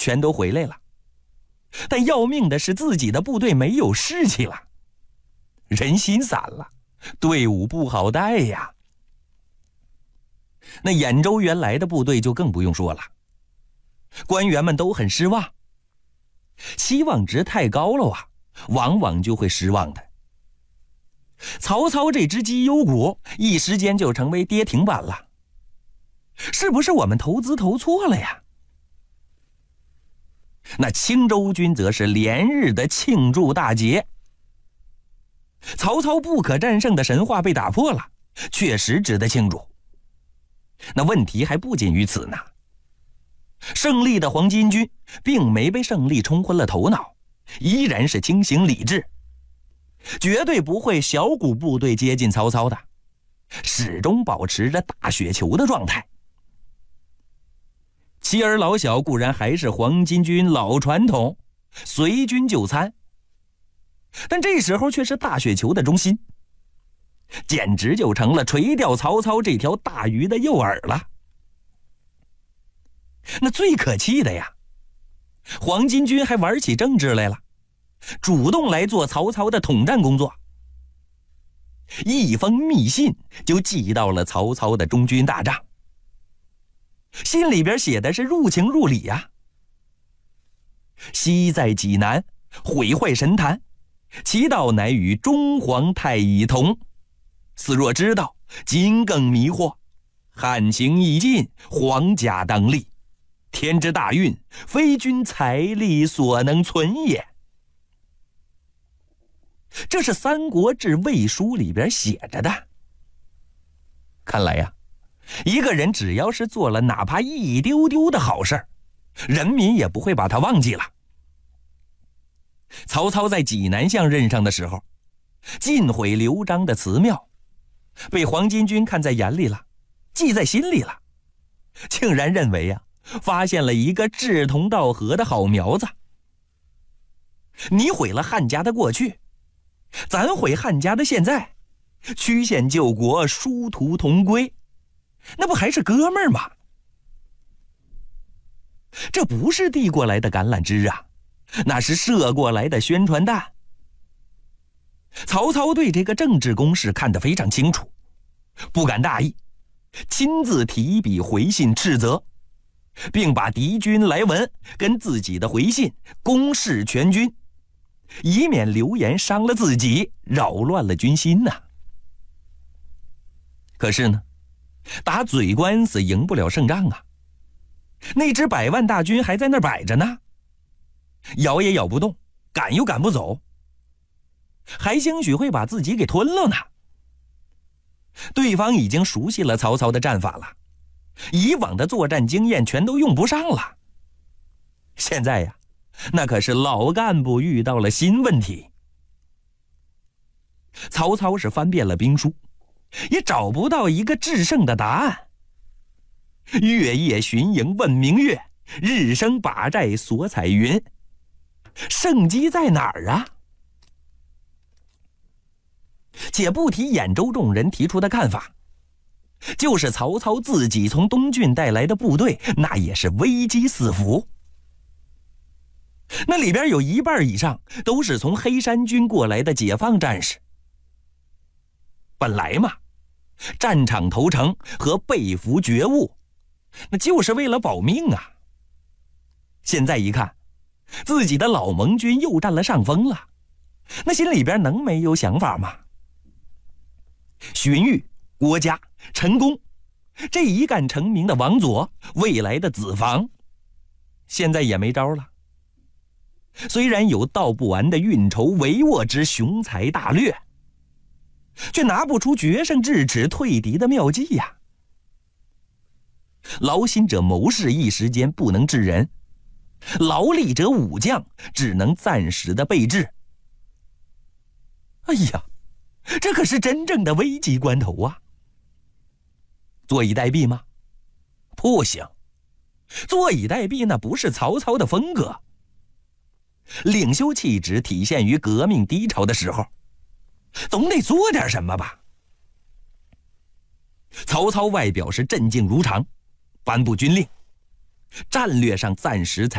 全都回来了，但要命的是自己的部队没有士气了，人心散了，队伍不好带呀。那兖州原来的部队就更不用说了，官员们都很失望，期望值太高了啊，往往就会失望的。曹操这只绩优股一时间就成为跌停板了，是不是我们投资投错了呀？那青州军则是连日的庆祝大捷，曹操不可战胜的神话被打破了，确实值得庆祝。那问题还不仅于此呢，胜利的黄巾军并没被胜利冲昏了头脑，依然是清醒理智，绝对不会小股部队接近曹操的，始终保持着大雪球的状态。妻儿老小固然还是黄巾军老传统，随军就餐，但这时候却是大雪球的中心，简直就成了垂钓曹操这条大鱼的诱饵了。那最可气的呀，黄巾军还玩起政治来了，主动来做曹操的统战工作。一封密信就寄到了曹操的中军大帐，信里边写的是入情入理呀。昔在济南，毁坏神坛，其道乃与中皇太乙同。似若知道，今更迷惑。汉情已尽，皇家当立。天之大运，非君财力所能存也。这是《三国志·魏书》里边写着的。看来呀，一个人只要是做了哪怕一丢丢的好事，人民也不会把他忘记了。曹操在济南相任上的时候，尽毁刘璋的祠庙，被黄巾军看在眼里了，记在心里了，竟然认为呀，发现了一个志同道合的好苗子。你毁了汉家的过去，咱毁汉家的现在，曲线救国，殊途同归，那不还是哥们儿吗？这不是递过来的橄榄枝啊，那是射过来的宣传弹。曹操对这个政治攻势看得非常清楚，不敢大意，亲自提笔回信斥责，并把敌军来文跟自己的回信公示全军，以免流言伤了自己，扰乱了军心呐。可是呢，打嘴官司赢不了胜仗啊，那支100万大军还在那儿摆着呢，咬也咬不动，赶又赶不走，还兴许会把自己给吞了呢。对方已经熟悉了曹操的战法了，以往的作战经验全都用不上了。现在呀，那可是老干部遇到了新问题。曹操是翻遍了兵书，也找不到一个制胜的答案。月夜巡营问明月，日升把寨索彩云，胜机在哪儿啊？且不提兖州众人提出的看法，就是曹操自己从东郡带来的部队，那也是危机四伏。那里边有1半以上都是从黑山军过来的解放战士。本来嘛，战场投诚和被俘觉悟，那就是为了保命啊。现在一看，自己的老盟军又占了上风了，那心里边能没有想法吗？荀彧、郭嘉、陈宫，这一干成名的王佐，未来的子房，现在也没招了。虽然有道不完的运筹帷幄之雄才大略，却拿不出决胜智齿退敌的妙计呀。劳心者谋士一时间不能治人，劳力者武将只能暂时的备至。哎呀，这可是真正的危急关头啊！坐以待毙吗？不行，坐以待毙那不是曹操的风格。领袖气质体现于革命低潮的时候，总得做点什么吧。曹操外表是镇静如常，颁布军令，战略上暂时才